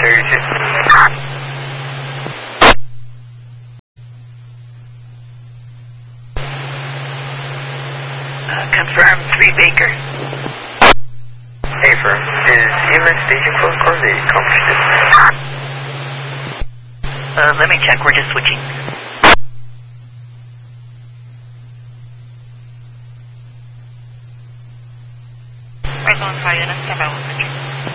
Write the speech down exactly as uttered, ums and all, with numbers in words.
thirty-two. Uh, confirm three Baker. Hey, firm. Is E M S station close or the conference? Uh, let me check. We're just switching. Right on fire, and step out.